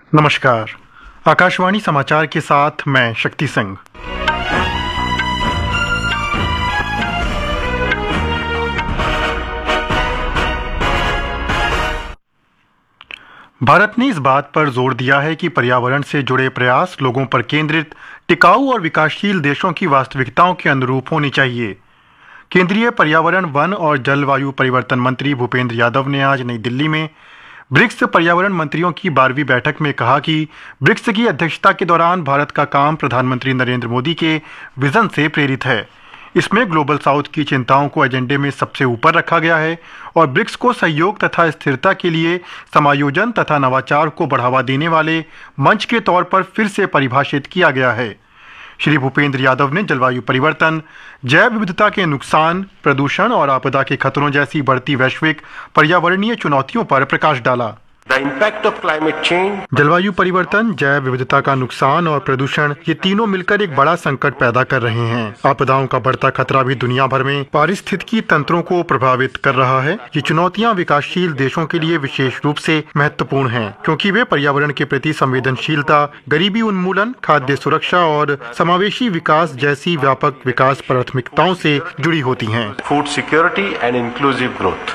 नमस्कार। आकाशवाणी समाचार के साथ मैं शक्ति सिंह। भारत ने इस बात पर जोर दिया है कि पर्यावरण से जुड़े प्रयास लोगों पर केंद्रित, टिकाऊ और विकासशील देशों की वास्तविकताओं के अनुरूप होनी चाहिए। केंद्रीय पर्यावरण, वन और जलवायु परिवर्तन मंत्री भूपेंद्र यादव ने आज नई दिल्ली में ब्रिक्स पर्यावरण मंत्रियों की 12वीं बैठक में कहा कि ब्रिक्स की अध्यक्षता के दौरान भारत का काम प्रधानमंत्री नरेंद्र मोदी के विजन से प्रेरित है। इसमें ग्लोबल साउथ की चिंताओं को एजेंडे में सबसे ऊपर रखा गया है और ब्रिक्स को सहयोग तथा स्थिरता के लिए समायोजन तथा नवाचार को बढ़ावा देने वाले मंच के तौर पर फिर से परिभाषित किया गया है। श्री भूपेंद्र यादव ने जलवायु परिवर्तन, जैव विविधता के नुकसान, प्रदूषण और आपदा के खतरों जैसी बढ़ती वैश्विक पर्यावरणीय चुनौतियों पर प्रकाश डाला। जलवायु परिवर्तन, जैव विविधता का नुकसान और प्रदूषण, ये तीनों मिलकर एक बड़ा संकट पैदा कर रहे हैं। आपदाओं का बढ़ता खतरा भी दुनिया भर में पारिस्थितिकी तंत्रों को प्रभावित कर रहा है। ये चुनौतियां विकासशील देशों के लिए विशेष रूप से महत्वपूर्ण हैं, क्योंकि वे पर्यावरण के प्रति संवेदनशीलता, गरीबी उन्मूलन, खाद्य सुरक्षा और समावेशी विकास जैसी व्यापक विकास प्राथमिकताओं से जुड़ी होती हैं। Food security and inclusive growth.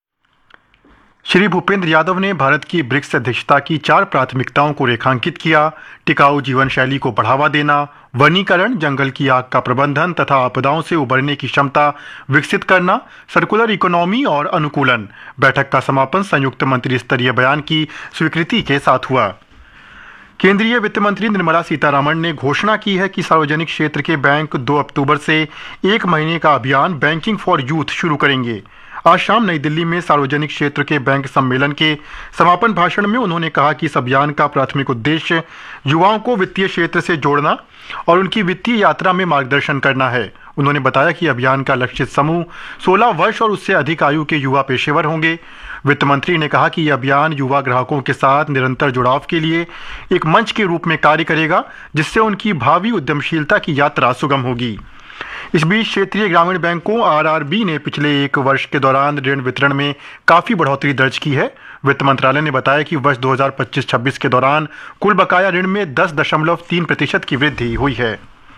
Shri Bhupendra Yadav ने भारत की ब्रिक्स अध्यक्षता की 4 प्राथमिकताओं को रेखांकित किया। टिकाऊ जीवन शैली को बढ़ावा देना, वनीकरण, जंगल की आग का प्रबंधन तथा आपदाओं से उबरने की क्षमता विकसित करना, सर्कुलर इकोनॉमी और अनुकूलन। बैठक का समापन संयुक्त मंत्री स्तरीय बयान की स्वीकृति के साथ हुआ। केंद्रीय वित्त मंत्री निर्मला सीतारमण ने घोषणा की है कि सार्वजनिक क्षेत्र के बैंक 2 अक्टूबर से 1 महीने का अभियान बैंकिंग फॉर यूथ शुरू करेंगे। आज शाम नई दिल्ली में सार्वजनिक क्षेत्र के बैंक सम्मेलन के समापन भाषण में उन्होंने कहा कि इस अभियान का प्राथमिक उद्देश्य युवाओं को वित्तीय क्षेत्र से जोड़ना और उनकी वित्तीय यात्रा में मार्गदर्शन करना है। उन्होंने बताया कि अभियान का लक्षित समूह 16 वर्ष और उससे अधिक आयु के युवा पेशेवर होंगे। वित्त मंत्री ने कहा कि यह अभियान युवा ग्राहकों के साथ निरंतर जुड़ाव के लिए एक मंच के रूप में कार्य करेगा, जिससे उनकी भावी उद्यमशीलता की यात्रा सुगम होगी। इस बीच क्षेत्रीय ग्रामीण बैंकों आरआरबी ने पिछले 1 वर्ष के दौरान ऋण वितरण में काफी बढ़ोतरी दर्ज की है। वित्त मंत्रालय ने बताया कि वर्ष 2025-26 के दौरान कुल बकाया ऋण में 10.3% की वृद्धि हुई है।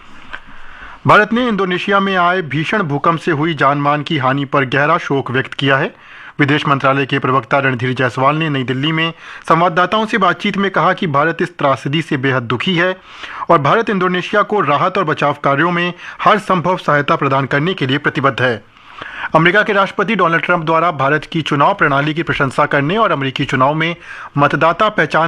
भारत ने इंडोनेशिया में आए भीषण भूकंप से हुई जानमाल की हानि पर गहरा शोक व्यक्त किया है। विदेश मंत्रालय के प्रवक्ता रणधीर जायसवाल ने नई दिल्ली में संवाददाताओं से बातचीत में कहा कि भारत इस त्रासदी से बेहद दुखी है और भारत इंडोनेशिया को राहत और बचाव कार्यों में हर संभव सहायता प्रदान करने के लिए प्रतिबद्ध है। अमेरिका के राष्ट्रपति डोनाल्ड ट्रंप द्वारा भारत की चुनाव प्रणाली की प्रशंसा करने और अमेरिकी चुनाव में मतदाता पहचान